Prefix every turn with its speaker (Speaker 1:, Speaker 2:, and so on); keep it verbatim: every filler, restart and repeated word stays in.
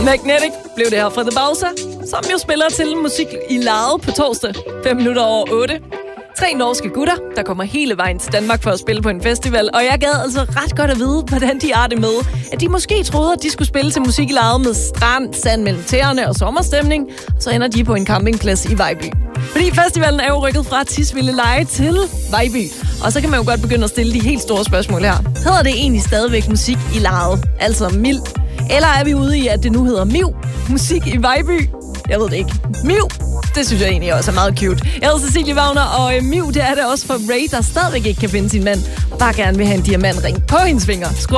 Speaker 1: Magnetic blev det her fra The Bowser, som jo spiller til musik i lejet på torsdag, fem minutter over otte. Tre norske gutter, der kommer hele vejen til Danmark for at spille på en festival, og jeg gad altså ret godt at vide, hvordan de har det med, at de måske troede, at de skulle spille til musik i lejet med strand, sand mellem tæerne og sommerstemning, og så ender de på en campingplads i Vejby. Fordi festivalen er jo rykket fra Tisvildeleje til Vejby, og så kan man jo godt begynde at stille de helt store spørgsmål her. Hedder det egentlig stadigvæk musik i lejet, altså mild? Eller er vi ude i, at det nu hedder M I V, musik i Vejby? Jeg ved det ikke. M I V, det synes jeg egentlig også er meget cute. Jeg hedder Cecilie Wagner, og M I V, det er det også for Ray, der stadigvæk ikke kan finde sin mand, og bare gerne vil have en diamantring på hendes finger.